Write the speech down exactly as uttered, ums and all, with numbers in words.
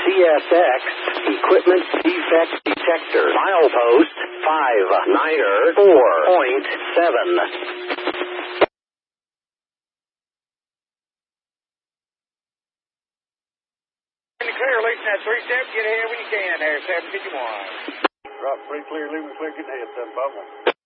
C S X Equipment Defect Detector. Milepost five niner four point seven. Clear, loosen that three step, get ahead when you can there, seven fifty-one. Drop pretty clear, leaving clear, get ahead, seven five one.